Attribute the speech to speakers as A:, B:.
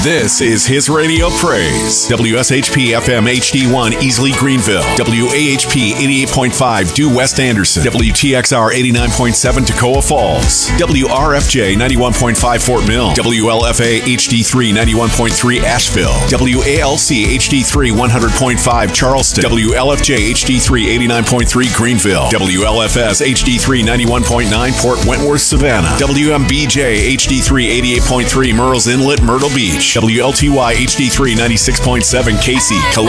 A: This is His Radio Praise. WSHP FM HD1 Easley Greenville. WAHP 88.5 Due West Anderson. WTXR 89.7 Toccoa Falls. WRFJ 91.5 Fort Mill. WLFA HD3 91.3 Asheville. WALC HD3 100.5 Charleston. WLFJ HD3 89.3 Greenville. WLFS HD3 91.9 Port Wentworth Savannah. WMBJ HD3 88.3 Murrells Inlet Myrtle Beach. WLTY HD3 96.7 Casey.